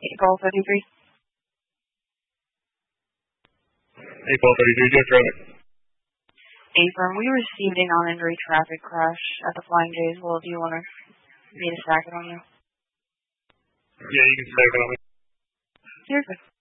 April 33. April 33, Jeff traffic. Affirm, we received a non-injury traffic crash at the Flying J's. Well, do you want me to stack it on you? Yeah, you can stack it on me. You're good.